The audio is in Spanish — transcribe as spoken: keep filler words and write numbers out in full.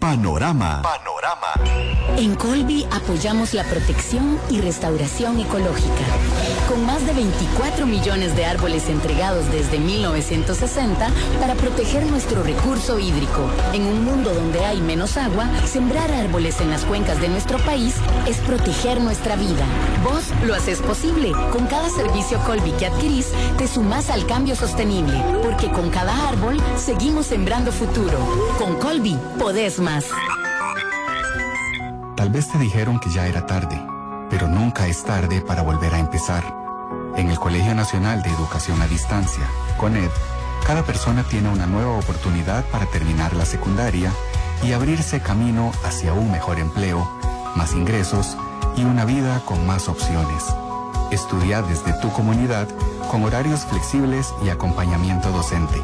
Panorama. Panorama. En Colby apoyamos la protección y restauración ecológica. Con más de veinticuatro millones de árboles entregados desde mil novecientos sesenta para proteger nuestro recurso hídrico. En un mundo donde hay menos agua, sembrar árboles en las cuencas de nuestro país es proteger nuestra vida. Vos lo haces posible. Con cada servicio Colby que adquirís, te sumás al cambio sostenible. Porque con cada árbol, seguimos sembrando futuro. Con Colby, podés más. Tal vez te dijeron que ya era tarde, pero nunca es tarde para volver a empezar. En el Colegio Nacional de Educación a Distancia, CONED, cada persona tiene una nueva oportunidad para terminar la secundaria y abrirse camino hacia un mejor empleo, más ingresos y una vida con más opciones. Estudia desde tu comunidad con horarios flexibles y acompañamiento docente.